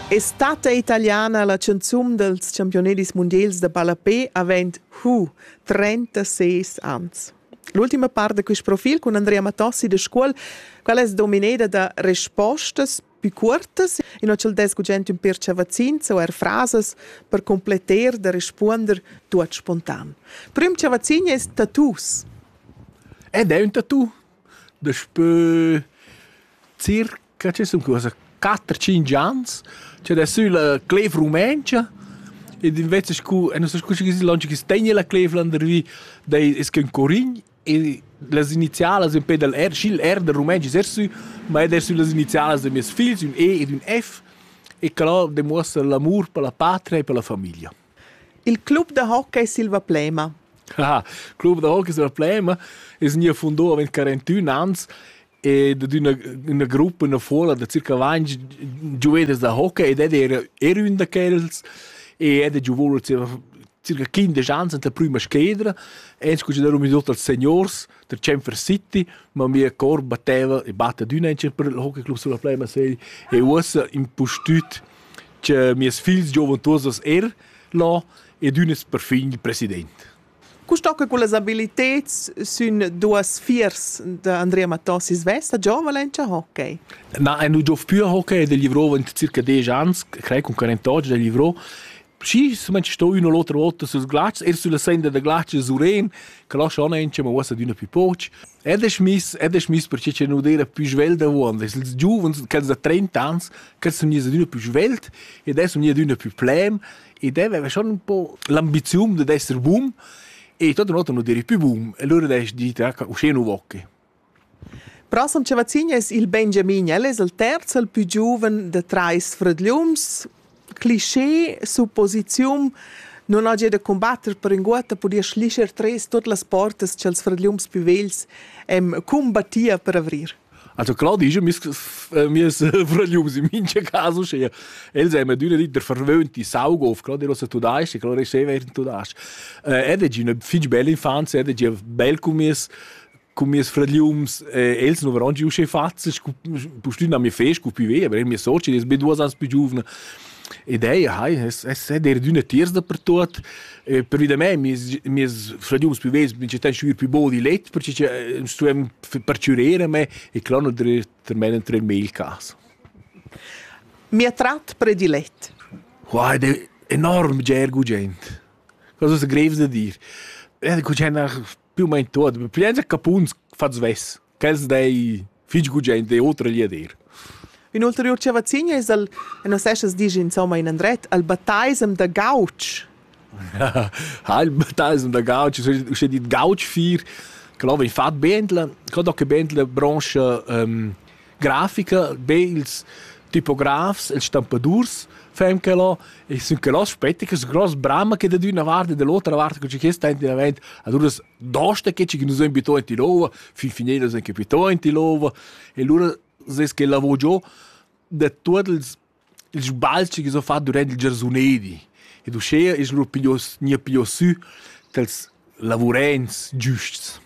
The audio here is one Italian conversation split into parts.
È stata italiana la canzun dels campionedis mundials de Ballapè avent 36 ans. L'ultima part de questo profil con Andrea Matossi de scuol, qual è dominata da rispostas più curtas e non c'è il desgugent un per cavazzins o frases per completer de risponder tuot spontan. Prim cavazzin è tattoos. Ed è un tattoo. Dopo circa, c'è un cosa, 4-5 anni, c'è adesso la cleve rumencia ed invece non so come si lancia che stegna la cleve l'andrevi dei un corign e le iniziali un po' del R, il R del rumencia è ma è adesso le iniziali dei miei figli, un E ed un F e che là dimostra l'amore per la patria e per la famiglia. Il club de hockey Silva Plema. Ah, il club de hockey Silva Plema è stato fondato a 41 anni e di una gruppa, una folla di circa 20 giocatori da hockey ed era un di quelli e era giocato circa 15 anni nella prima schedra e ci consideriamo tutto il seniors del Chamber City ma mia cor batteva e batte di una per il hockey club sulla Plema serie e ora impostut che mie figli giovantuosos là e di una per fin il presidente. Custocca con le abilità sono due fiers di Andrea Matossi Svesta, già Valencia hockey? No, non gioco più a hockey, del livro in circa 10 anni, credo con 40 anni del livro. Sì, se sto una o l'altra volta sul ghiaccio, e sulla senda del ghiaccio Suren, che là schon ence, ma ora di una più poco. Ed è smiss perché c'è non era più svelta uomo. I giovani, che da 30 anni, che sono di una più svelta, e adesso sono di una più plem, ed aveva schon un po' l'ambizione di essere boom. E tot nota non dire più boom, e allora adesso dite che uscendo vocche. Prossimo cavazzin è il Benjamin, è il terzo, il più giovane di tre fratelli. Cliché, supposizione, non ha già da combattere per in guata, podia schlischer tres tutte le porte che els fratelli più vells combattia per avrir. Also klar, die mis fratelli in mince caso che els hanno d'una dita verwöhnte Saugof, klar, der was tu daist, klar, ist sehr tu daist. Ed è una fin bella infanzia, ed è bel con mis fratelli, els non veranno giù che fazze, postun a mia fest cu più aber mi soci, es be 2 anni più giovane. Ed è d'una tierda per tot. Per via me, mis fratelli più vells, mi c'è sciur più buoni let, perché stuem per ciurere me e claro terminen tre mail caso. Mia trat predilet. Wow, è enorm gergo gente. Cosa si greves da dir? C'è più o meno tot, piensa capuns faz ves. Quels dei fig gente e oltre gli ader. Un ulterior cavazzin è il, e non sai se dice insomma in andret, il battaisem da Gauch. Il battaisem da Gauch, c'è di Gauch 4, che l'ho fatto bendla, che ho bendla branche grafica, ils tipografs, els stampadurs, fem che là, e sono che là aspetti che sono grosse brama che da una parte e dall'altra parte che ci chiesto in avanti, allora dosta che ci sono abituati in lova, finire sono abituati in lova, e allora se che lavoro già da tutti i sbalzi che sono fatti durante il Gersonedi. E tu scegli e non più su dei lavorenti giusti.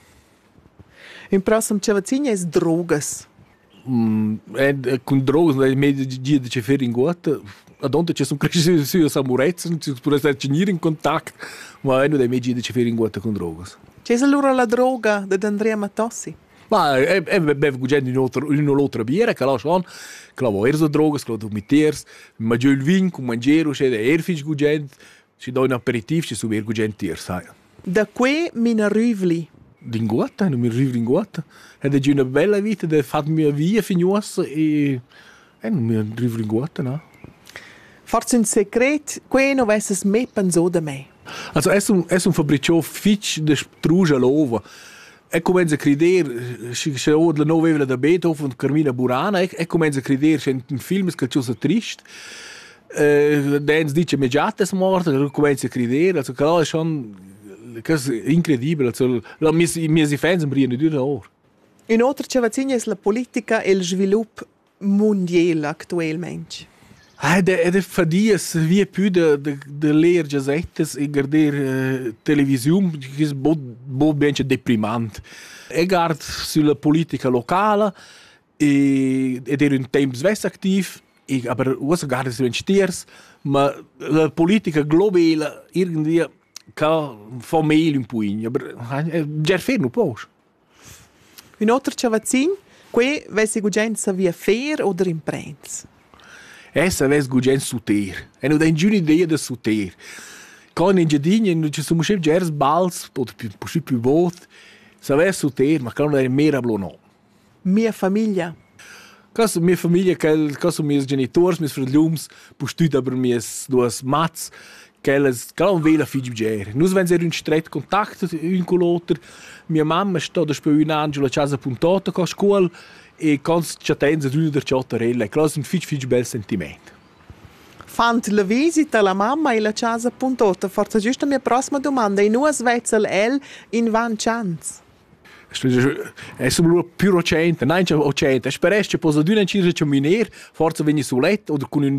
In prossimo cavazzin è drogas. Con drogas non è meglio di ci fare in guata. Adonde ci sono cresciuti su samurezzi, ci può essere in contatto, ma non è meglio di ci fare in guata con drogas. C'è allora la droga di Andrea Matossi? Ma bevo gente in un'altra birra, che là sono, che là vuoi drogas, che là dormitiers, ma giù il vino, con mangiare, c'è erfici con gente, ci dà un aperitivo, ci sono con gente tiers, sai. Da qui mi arrivi? D'inguata, non mi arrivo d'inguata. Ed è una bella vita, da farmi via finosa e non mi arrivo d'inguata, no? Forse un segreto, qui non avessi mai pensato da me. Also, è un fabbriccio fitch de struja l'ova. E comincia a credere, c'è la novella da Beethoven, Carmina Burana, e comincia a credere, c'è un film che è triste. Dance dice immediato è morto, comincia a credere, also, che è schon incredibile, also, i miei fans brillano di una ora. Un'altra cavazzina è la politica e il sviluppo mondiale attualmente. Ed è fadias via più de leer giasettes e guardare televisione, che è ben deprimante. E guardo sulla politica locale ed era un tempo svess attivo aber usa guarda si stiers, ma la politica globale irgendwie ca fa meglio un puin, aber ger fer nu pos. Un altro chavazin, que vesi gugenza via fer oder in prens. Essa ves gugen suter. E non hai giuni idea de suter. Con in giardini non ci sono gers bals, o più vot, sa ves suter, ma non è mera no. Mia famiglia. Cas mia famiglia, cas mis genitors, mis fratelhums, postut aber mis duas mats, qu'elles non vela figi ger. Nus wenn ser un stret contact un con l'altro. Mia mamma sta da spö un angelo a casa puntata co scuol e cons chatenza d'una der ciottarella. Clas un fig bel sentiment. Fant la visita alla mamma e la casa puntata. Forza giusta mia prossima domanda. E nuas vezzel el in van chance? È solo più recente, non c'è recente. Spereste posa d'una incisa miner, forza veni su letto o con un